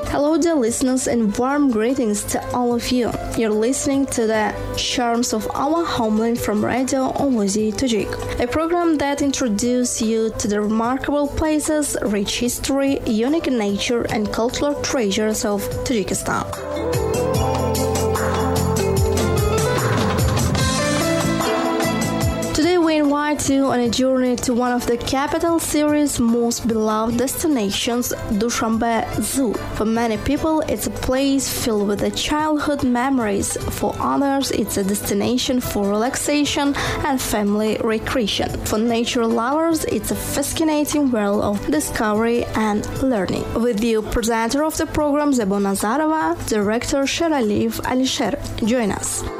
Hello dear listeners and warm greetings to all of you. You're listening to the Charms of Our Homeland from Radio Omuzi Tajik, a program that introduces you to the remarkable places, rich history, unique nature and cultural treasures of Tajikistan. Invite you on a journey to one of the capital city's most beloved destinations, Dushanbe Zoo. For many people, it's a place filled with the childhood memories. For others, it's a destination for relaxation and family recreation. For nature lovers, it's a fascinating world of discovery and learning. With you, presenter of the program, Zabona Zarova, director Sheraliv Alisher. Join us.